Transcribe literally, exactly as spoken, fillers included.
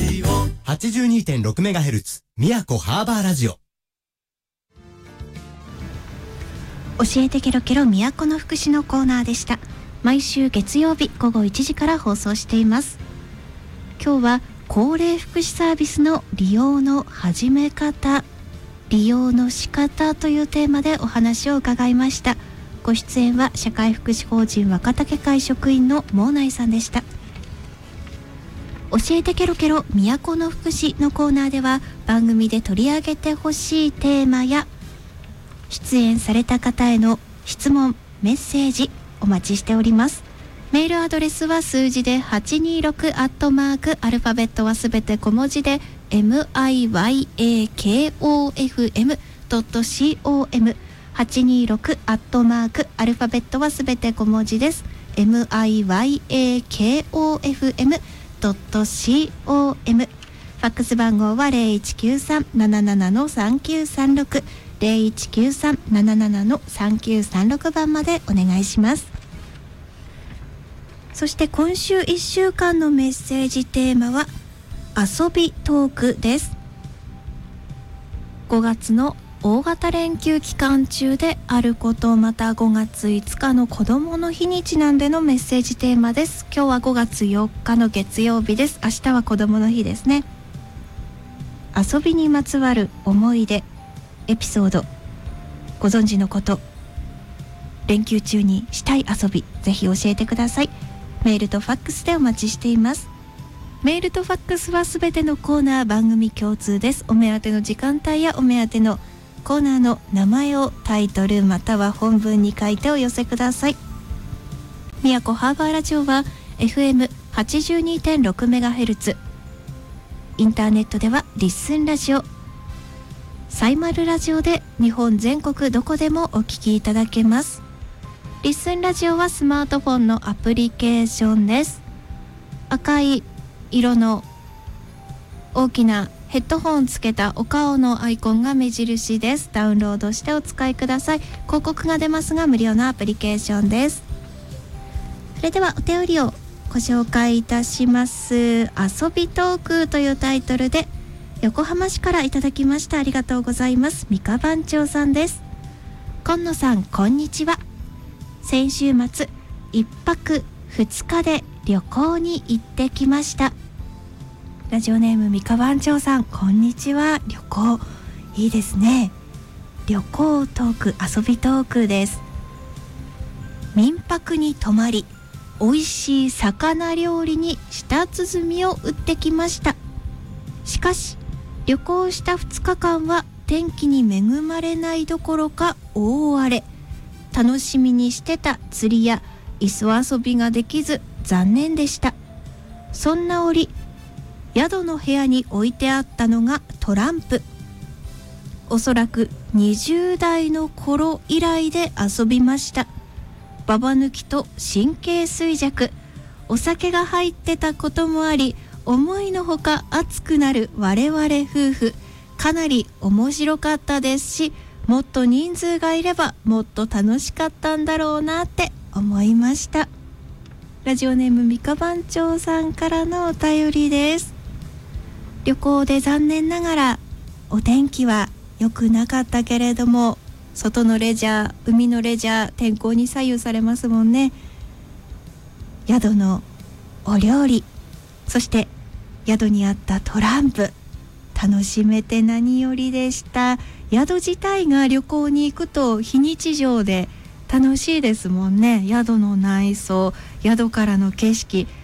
はちじゅうにてんろくメガヘルツ 宮古ハーバーラジオ。 教えてケロケロ都の福祉のコーナーでした。毎週月曜日午後いちじから放送しています。今日は高齢福祉サービスの利用の始め方、利用の仕方というテーマでお話を伺いました。ご出演は社会福祉法人若竹会職員の毛内さんでした。教えてケロケロ都の福祉のコーナーでは、番組で取り上げてほしいテーマや出演された方への質問、メッセージお待ちしております。メールアドレスは数字ではちにーろくアットマーク、アルファベットはすべて小文字で ミヤコドットコム はちにーろくアットマーク、アルファベットはすべて小文字です ミヤコドットコム。 ファックス番号は ゼロいちきゅうさん なななな さんきゅうさんろく ゼロいちきゅうさん なななな さんきゅうさんろく番までお願いします。そして今週いっしゅうかんのメッセージテーマは遊びトークです。ごがつの大型連休期間中であること、またごがついつかの子どもの日にちなんでのメッセージテーマです。今日はごがつよっかの月曜日です。明日は子どもの日ですね。遊びにまつわる思い出、エピソード、ご存知のこと、連休中にしたい遊び、ぜひ教えてください。メールとファックスでお待ちしています。メールとファックスはすべてのコーナー番組共通です。お目当ての時間帯やお目当てのコーナーの名前をタイトルまたは本文に書いてお寄せください。宮古ハーバーラジオは エフエムはちじゅうにてんろくメガヘルツ、インターネットではリッスンラジオ、サイマルラジオで日本全国どこでもお聞きいただけます。リッスンラジオはスマートフォンのアプリケーションです。赤い色の大きなヘッドホンつけたお顔のアイコンが目印です。ダウンロードしてお使いください。広告が出ますが無料のアプリケーションです。それではお便りをご紹介いたします。遊びトークというタイトルで横浜市からいただきました。ありがとうございます。三河番長さんです。今野さん、こんにちは。先週末いっぱくふつかで旅行に行ってきました。ラジオネーム三河番長さん、こんにちは。旅行いいですね。旅行トーク、遊びトークです。民泊に泊まり、美味しい魚料理に舌鼓を打ってきました。しかし旅行したふつかかんは天気に恵まれないどころか大荒れ。楽しみにしてた釣りや磯遊びができず残念でした。そんな折、宿の部屋に置いてあったのがトランプ。おそらくにじゅう代の頃以来で遊びました。ババ抜きと神経衰弱、お酒が入ってたこともあり、思いのほか熱くなる我々夫婦、かなり面白かったですし、もっと人数がいればもっと楽しかったんだろうなって思いました。ラジオネーム三河番長さんからのお便りです。旅行で残念ながらお天気は良くなかったけれども、外のレジャー、海のレジャー、天候に左右されますもんね。宿のお料理、そして宿にあったトランプ、楽しめて何よりでした。宿自体が旅行に行くと非日常で楽しいですもんね。宿の内装、宿からの景色、